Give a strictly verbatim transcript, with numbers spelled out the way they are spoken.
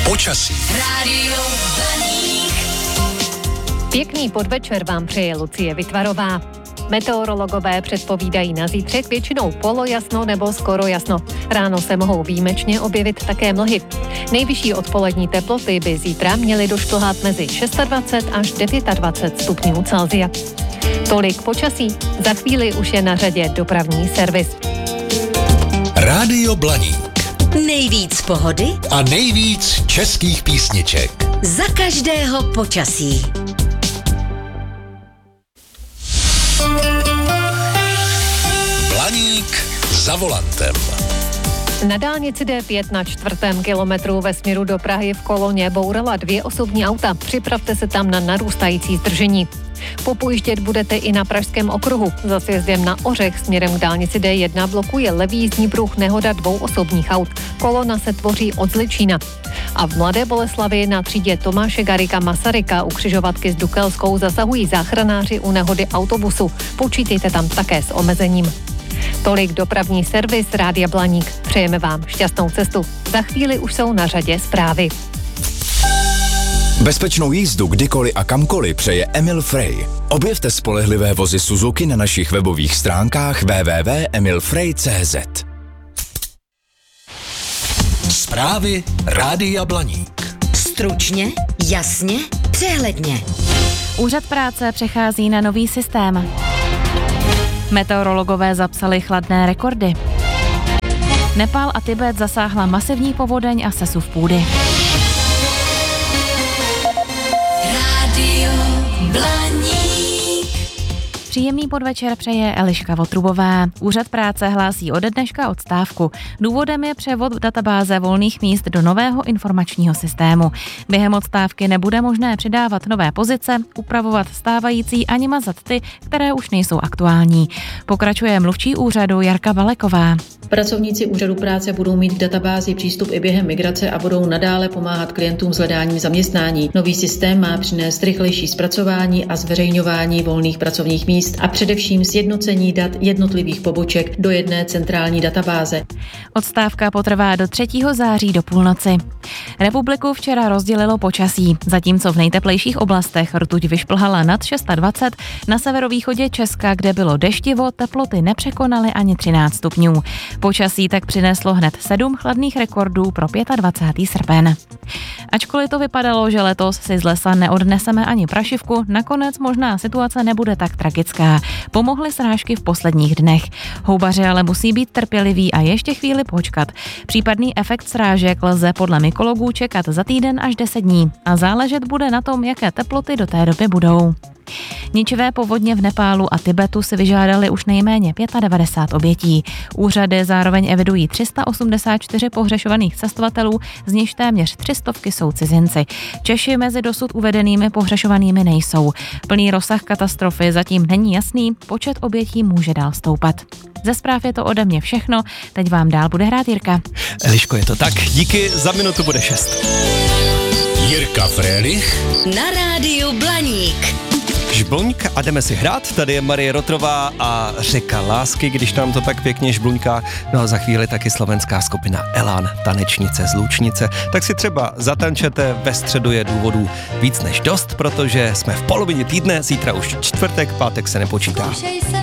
Počasí. Rádio Blaník. Pěkný podvečer vám přeje Lucie Vytvarová. Meteorologové předpovídají na zítřek většinou polojasno nebo skoro jasno. Ráno se mohou výjimečně objevit také mlhy. Nejvyšší odpolední teploty by zítra měly došplhat mezi dvacet šest až dvacet devět stupňů Celsia. Tolik počasí. Za chvíli už je na řadě dopravní servis. Rádio Blaník. Nejvíc pohody A nejvíc českých písniček. za každého počasí. Blaník za volantem. Na dálnici D pět na čtvrtém kilometru ve směru do Prahy v koloně bourala dvě osobní auta. Připravte se tam na narůstající zdržení. Popojíždět budete i na Pražském okruhu. Za sjezdem na Ořech směrem k dálnici D jedna blokuje levý jízdní pruh nehoda dvou osobních aut. Kolona se tvoří od Zličína. A v Mladé Boleslavi na třídě Tomáše Garrigua Masaryka u křižovatky s Dukelskou zasahují záchranáři u nehody autobusu. Počítejte tam také s omezením. Tolik dopravní servis Rádia Blaník. Přejeme vám šťastnou cestu. Za chvíli už jsou na řadě zprávy. Bezpečnou jízdu kdykoliv a kamkoliv přeje Emil Frey. Objevte spolehlivé vozy Suzuki na našich webových stránkách w w w tečka emil frey tečka c z. Zprávy Rádia Blaník. Stručně, jasně, přehledně. Úřad práce přechází na nový systém. Meteorologové zapsali chladné rekordy. Nepál a Tibet zasáhla masivní povodeň a sesuv půdy. Rádio Blaník. Příjemný podvečer přeje Eliška Votrubová. Úřad práce hlásí ode dneška odstávku. Důvodem je převod databáze volných míst do nového informačního systému. Během odstávky nebude možné přidávat nové pozice, upravovat stávající ani mazat ty, které už nejsou aktuální. Pokračuje mluvčí úřadu Jarka Baleková. Pracovníci úřadu práce budou mít k databázi přístup i během migrace a budou nadále pomáhat klientům s hledáním zaměstnání. Nový systém má přinést rychlejší zpracování a zveřejňování volných pracovních míst a především sjednocení dat jednotlivých poboček do jedné centrální databáze. Odstávka potrvá do třetího září do půlnoci. Republiku včera rozdělilo počasí. Zatímco v nejteplejších oblastech rtuť vyšplhala nad dvacet šest, na severovýchodě Česka, kde bylo deštivo, teploty nepřekonaly ani třináct stupňů. Počasí tak přineslo hned sedm chladných rekordů pro dvacátého pátého srpen. Ačkoliv to vypadalo, že letos si z lesa neodneseme ani prašivku, nakonec možná situace nebude tak tragická. Pomohly srážky v posledních dnech. Houbaři ale musí být trpěliví a ještě chvíli počkat. Případný efekt srážek lze podle mykologů čekat za týden až deset dní a záležet bude na tom, jaké teploty do té doby budou. Ničivé povodně v Nepálu a Tibetu si vyžádali už nejméně devadesát pět obětí. Úřady zároveň evidují tři sta osmdesát čtyři pohřešovaných cestovatelů, z nichž téměř tři stovky jsou cizinci. Češi mezi dosud uvedenými pohřešovanými nejsou. Plný rozsah katastrofy zatím není jasný, počet obětí může dál stoupat. Ze zpráv je to ode mě všechno, teď vám dál bude hrát Jirka. Eliško, je to tak, díky, za minutu bude šest. Jirka Frélich Na Rádiu Blaník. Žbluňk a jdeme si hrát, tady je Marie Rotrová a Řeka lásky, když nám to tak pěkně žbluňká, no a za chvíli taky slovenská skupina Elán, tanečnice z Lučnice, tak si třeba zatančete, ve středu je důvodů víc než dost, protože jsme v polovině týdne, zítra už čtvrtek, pátek se nepočítá.